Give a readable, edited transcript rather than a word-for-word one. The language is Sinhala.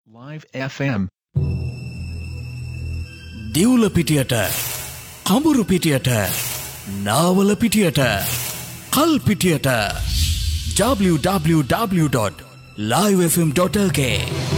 Live FM දිවුල පිටියට කඹුරු පිටියට නාවල පිටියට කල් පිටියට www.livefm.lk